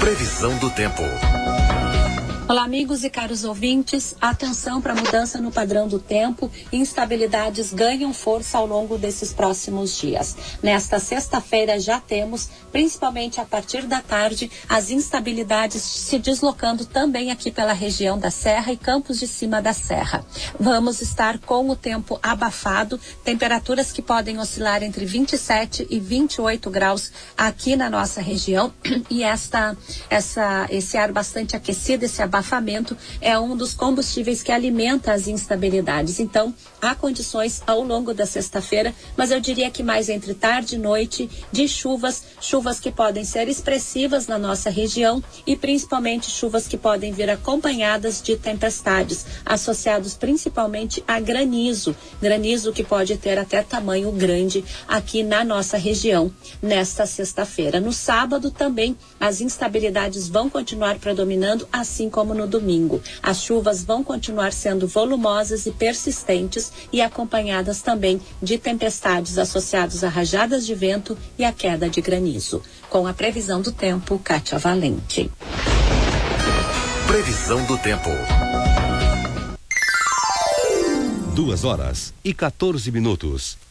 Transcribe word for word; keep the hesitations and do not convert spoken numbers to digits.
Previsão do tempo. Olá, amigos e caros ouvintes. Atenção para a mudança no padrão do tempo. Instabilidades ganham força ao longo desses próximos dias. Nesta sexta-feira já temos, principalmente a partir da tarde, as instabilidades se deslocando também aqui pela região da Serra e Campos de Cima da Serra. Vamos estar com o tempo abafado, temperaturas que podem oscilar entre vinte e sete e vinte e oito graus aqui na nossa região. E esta, essa, esse ar bastante aquecido, esse abafamento, é um dos combustíveis que alimenta as instabilidades. Então, há condições ao longo da sexta-feira, mas eu diria que mais entre tarde e noite, de chuvas, chuvas que podem ser expressivas na nossa região e principalmente chuvas que podem vir acompanhadas de tempestades, associados principalmente a granizo, granizo que pode ter até tamanho grande aqui na nossa região nesta sexta-feira. No sábado também as instabilidades vão continuar predominando, assim como no domingo. As chuvas vão continuar sendo volumosas e persistentes e acompanhadas também de tempestades associadas a rajadas de vento e a queda de granizo. Com a previsão do tempo, Kátia Valente. Previsão do tempo. Duas horas e quatorze minutos.